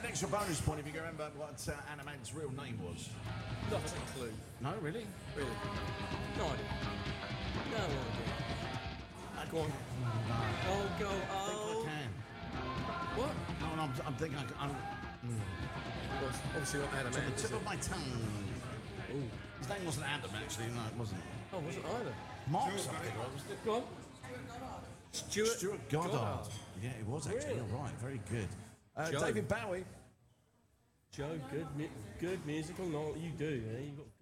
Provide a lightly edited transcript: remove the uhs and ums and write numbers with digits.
extra bonus point if you can remember what Anna Mag's real name was. Not a clue. No, really? Really? No idea. No idea. Go on. Oh, go. I think I can. What? No, I'm thinking I'm Well, obviously not Anna on the Mag. tip of my tongue. Ooh. His name wasn't Adam, actually. No, it wasn't. Oh, wasn't either. Mark something, wasn't it? Go on. Stuart Goddard. Yeah, it was actually. Really? You're right. Very good. Joe. David Bowie. Joe, good musical. Know what you do. Yeah? You've got